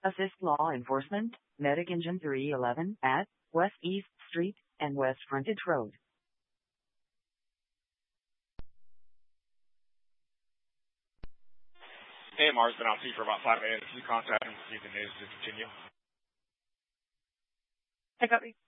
Assist law enforcement, Medic Engine 311 at West East Street and West Frontage Road. AMR's been out to you for about 5 minutes. You contact him to see if the news to continue. I copy.